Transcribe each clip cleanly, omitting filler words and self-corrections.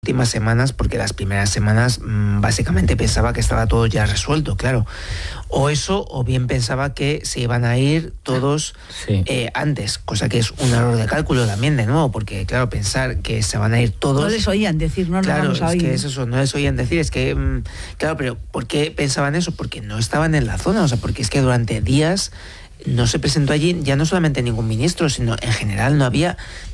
últimas semanas, porque las primeras semanas básicamente pensaba que estaba todo ya resuelto, claro. O eso, o bien pensaba que se iban a ir todos antes, cosa que es un error de cálculo también, de nuevo, porque claro, pensar que se van a ir todos... No les oían decir, no, claro, vamos a oír. Es que es eso, no les oían decir, es que, claro, pero ¿por qué pensaban eso? Porque no estaban en la zona, o sea, porque es que durante días no se presentó allí ya no solamente ningún ministro, sino en general no había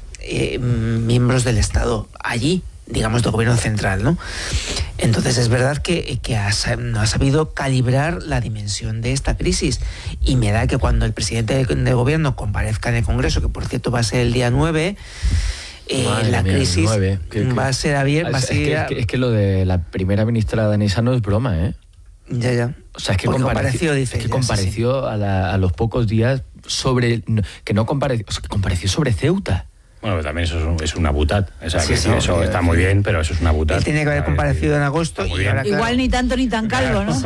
miembros del Estado allí, digamos, del gobierno central, ¿no? Entonces es verdad que no ha sabido calibrar la dimensión de esta crisis, y me da que cuando el presidente del gobierno comparezca en el Congreso, que por cierto va a ser el día 9, la crisis va a ser abierta. Es que lo de la primera ministra danesa no es broma, ¿eh? Ya. O sea, es que compareció a los pocos días que compareció sobre Ceuta. Bueno, también eso es una butad. Eso está muy bien, pero eso es una butad. Él tenía que haber comparecido en agosto. Y ahora, igual ni tanto ni tan calvo, ¿no?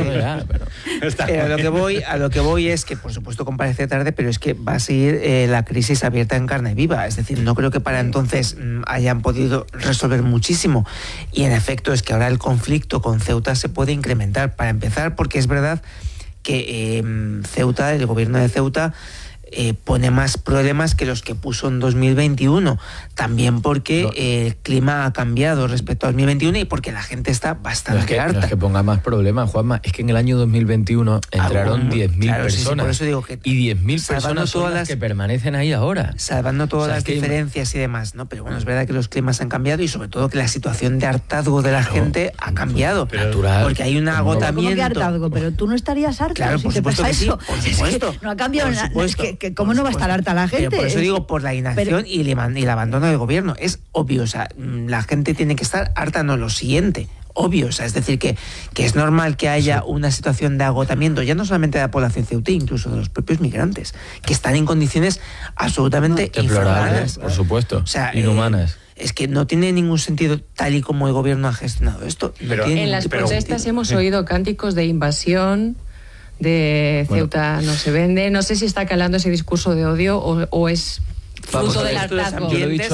Pero a lo que voy es que, por supuesto, comparece tarde, pero es que va a seguir la crisis abierta en carne viva. Es decir, no creo que para entonces hayan podido resolver muchísimo. Y en efecto es que ahora el conflicto con Ceuta se puede incrementar. Para empezar, porque es verdad que Ceuta, el gobierno de Ceuta, pone más problemas que los que puso en 2021, también porque el clima ha cambiado respecto a 2021 y porque la gente está bastante harta. No es que ponga más problemas, Juanma, es que en el año 2021 entraron 10.000 personas, sí, por eso digo que y 10.000 personas son las que permanecen ahí ahora. Salvando todas las diferencias y demás, ¿no? Pero bueno, es verdad que los climas han cambiado y sobre todo que la situación de hartazgo de la gente ha cambiado. Natural. Porque hay un agotamiento. ¿Cómo que hartazgo? Pero tú no estarías harto, claro, si por te supuesto pasa que sí, eso. por supuesto. Es que no ha cambiado nada. Que ¿cómo no va a estar harta la gente? Pero por eso digo, por la inacción y el abandono del gobierno. Es obvio, o sea, la gente tiene que estar harta, no lo siguiente. Obvio, o sea, es decir, que es normal que haya una situación de agotamiento, ya no solamente de la población ceutí, incluso de los propios migrantes, que están en condiciones absolutamente deplorables, por supuesto, o sea, inhumanas. Es que no tiene ningún sentido tal y como el gobierno ha gestionado esto. Pero, en las protestas hemos oído cánticos de invasión, de Ceuta no se vende. No sé si está calando ese discurso de odio o es fruto del hartazgo.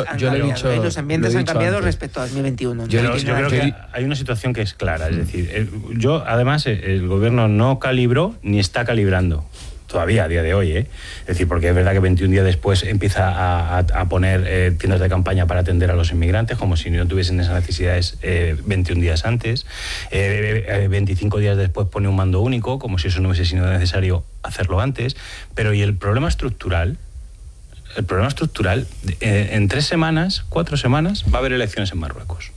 Los ambientes han cambiado respecto a 2021. Yo creo que hay una situación que es clara. Es decir, además, el gobierno no calibró ni está calibrando. Todavía a día de hoy, Es decir, porque es verdad que 21 días después empieza a poner tiendas de campaña para atender a los inmigrantes, como si no tuviesen esas necesidades 21 días antes. 25 días después pone un mando único, como si eso no hubiese sido necesario hacerlo antes. Pero ¿y el problema estructural? El problema estructural, en 4 semanas, va a haber elecciones en Marruecos.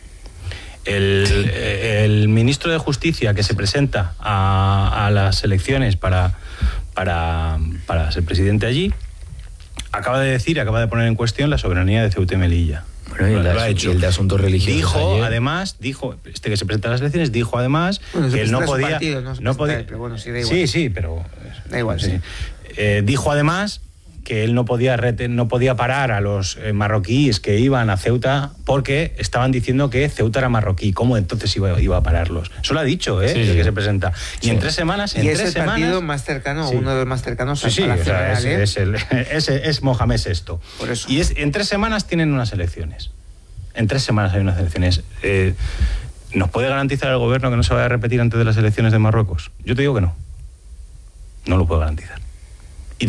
El ministro de Justicia que se presenta a las elecciones para ser presidente allí, acaba de poner en cuestión la soberanía de Ceuta y Melilla. Bueno, lo ha hecho. Y el de asuntos religiosos. Dijo, que se presenta a las elecciones, dijo además que él no podía... Partido, no podía, pero bueno, sí, da igual. Sí, pero... Da igual, sí. Dijo además que él no podía parar a los marroquíes que iban a Ceuta porque estaban diciendo que Ceuta era marroquí. ¿Cómo entonces iba a pararlos? Eso lo ha dicho, el que se presenta. Y en 3 semanas... Y es el partido más cercano, uno de los más cercanos al Palacio Real. Es Mohamed VI. Por eso. Y en 3 semanas tienen unas elecciones. En 3 semanas hay unas elecciones. ¿Nos puede garantizar el gobierno que no se vaya a repetir antes de las elecciones de Marruecos? Yo te digo que no. No lo puedo garantizar. Y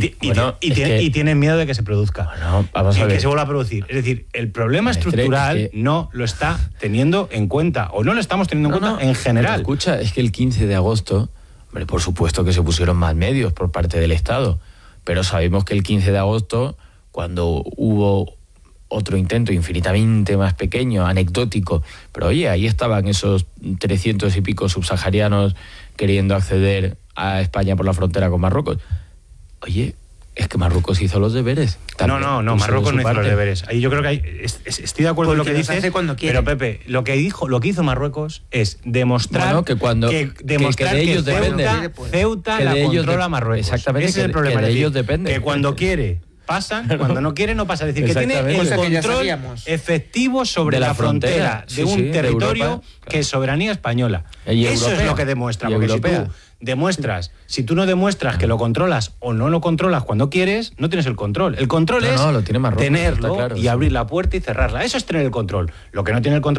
tienen miedo de que se produzca. Que se vuelva a producir. Es decir, el problema estructural no lo está teniendo en cuenta, o no lo estamos teniendo en cuenta en general. Escucha, es que el 15 de agosto, hombre, por supuesto que se pusieron más medios por parte del Estado, pero sabemos que el 15 de agosto, cuando hubo otro intento infinitamente más pequeño, anecdótico, pero oye, ahí estaban esos 300 y pico subsaharianos queriendo acceder a España por la frontera con Marruecos. Oye, es que Marruecos hizo los deberes. No, Marruecos no hizo los deberes. Ahí yo creo que estoy de acuerdo con lo que dices, pero Pepe, lo que hizo Marruecos es demostrar que de ellos depende. Ceuta la controla Marruecos. Exactamente. Ese es el problema. Que de ellos depende. Que cuando quiere pasan, cuando no quiere no pasa. Es decir, que tiene el control efectivo sobre la frontera de un territorio que es soberanía española. Eso es lo que demuestra. Porque si tú no demuestras que lo controlas o no lo controlas cuando quieres, no tienes el control. El control es lo tiene Marruecos, tenerlo, claro, y abrir la puerta y cerrarla. Eso es tener el control. Lo que no tiene el control